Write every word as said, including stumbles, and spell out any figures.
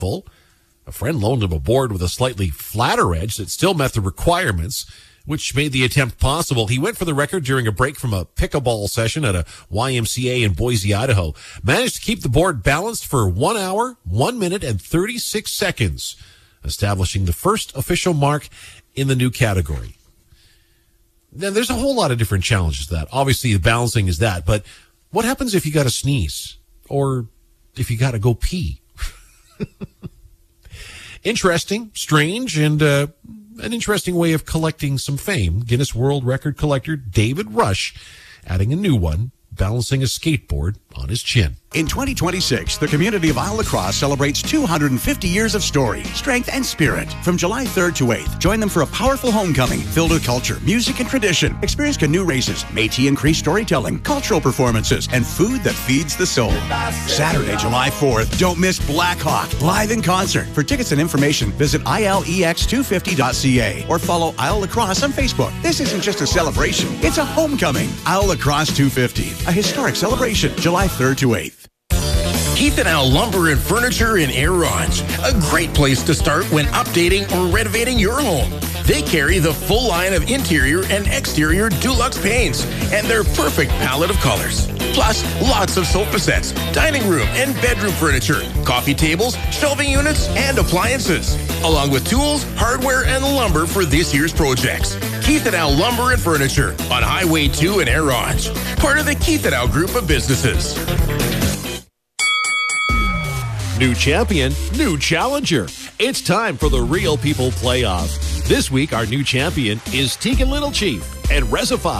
full. A friend loaned him a board with a slightly flatter edge that still met the requirements, which made the attempt possible. He went for the record during a break from a pickleball session at a Y M C A in Boise, Idaho. Managed to keep the board balanced for one hour, one minute, and thirty-six seconds, establishing the first official mark in the new category. Now, there's a whole lot of different challenges to that. Obviously, the balancing is that, but what happens if you got to sneeze? Or if you got to go pee? Interesting, strange, and uh, an interesting way of collecting some fame. Guinness World Record collector David Rush adding a new one, balancing a skateboard on his chin. In twenty twenty-six, the community of Isle La Crosse celebrates two hundred fifty years of story, strength, and spirit. From July third to eighth, join them for a powerful homecoming filled with culture, music, and tradition. Experience canoe races, Métis and Cree storytelling, cultural performances, and food that feeds the soul. Saturday, July fourth, don't miss Black Hawk, live in concert. For tickets and information, visit I L E X two fifty dot C A or follow Isle La Crosse on Facebook. This isn't just a celebration, it's a homecoming. Isle La Crosse two fifty, a historic celebration, July third to eighth. Keith and Al Lumber and Furniture in Air Ronge. A great place to start when updating or renovating your home. They carry the full line of interior and exterior Dulux paints and their perfect palette of colors. Plus, lots of sofa sets, dining room and bedroom furniture, coffee tables, shelving units, and appliances, along with tools, hardware, and lumber for this year's projects. Keith and Al Lumber and Furniture on Highway two in Air Ronge. Part of the Keith and Al Group of Businesses. New champion, new challenger. It's time for the Real People Playoff. This week, our new champion is Tegan Little Chief and Resify.